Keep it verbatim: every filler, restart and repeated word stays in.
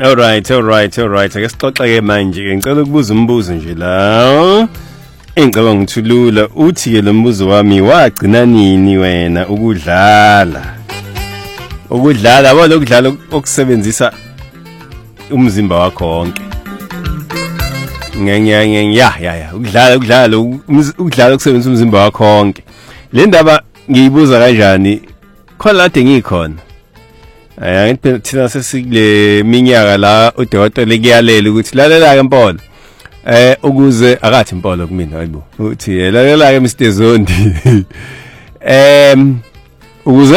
All right, all right, all right. Ake sixoxe ke manje. Ngicela ukubuza umbuzo nje la. Engicela ngithulula uthi ke lo mbuzo wami wagcina nini wena ukudlala? Ukudlala yabo lokudlala okusebenzisa umzimba wakho wonke. Ngenge ngenge ya ya ya ukudlala ukudlala ukudlala okusebenzisa umzimba wakho wonke. Le ndaba ngiyibuza kanjani? Khona la ngikhona. Eh ngithi thina sesikule minyaka la udokotela kuyalela ukuthi lalela ke Mpolo. Eh ukuze akathi Mpolo kumina hayibo. Uthi lalela ke Mister Zondi. Em ukuze